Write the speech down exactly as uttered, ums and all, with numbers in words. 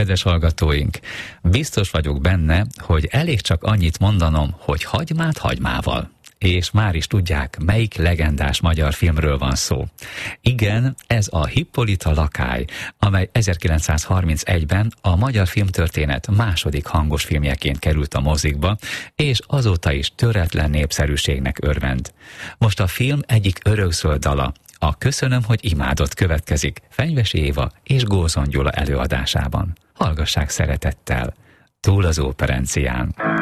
Kedves hallgatóink, biztos vagyok benne, hogy elég csak annyit mondanom, hogy hagymát hagymával. És már is tudják, melyik legendás magyar filmről van szó. Igen, ez a Hippolyta lakály, amely ezerkilencszázharmincegyben a magyar filmtörténet második hangos filmjeként került a mozikba, és azóta is töretlen népszerűségnek örvend. Most a film egyik örökszöld dala, a Köszönöm, hogy imádott következik Fenyvesi Éva és Gózon Gyula előadásában. Hallgassák szeretettel, Túl az óperencián.